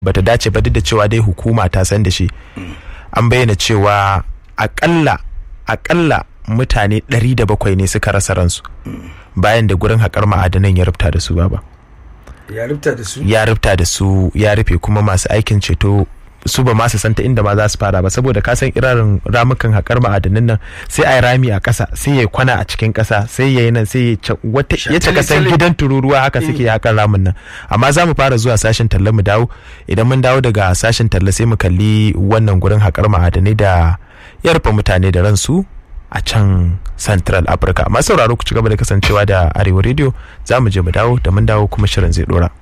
bata dace ba, duk da cewa dai hukuma ta san da shi. An bayyana cewa akalla mutane 700 ne suka rasa ransu bayan da gurin haƙar ma'adanan ya rufta da su. Baba ya rufta da su ya rufe, kuma masu aikin ceto su ba masu santa inda ma za su fara ba, saboda ka san irarin ramukan haƙar ma'adanan nan sai a yi rami a ƙasa, sai ya kwana a cikin ƙasa, sai ya yi nan, sai ya ce kasan gidan tururuwa haka suke haƙar ramin nan. Amma za mu fara zuwa sashen talla mu dawo, idan mun dawo daga sashen talla sai mu kalli wannan gurin haƙar ma'adanai da ya rufe mutane da ransu a can Central Africa. Amma sauraro ku ci gaba da kasancewa da Arewa Radio, za mu je mu dawo, da mun dawo kuma shirin zai dora.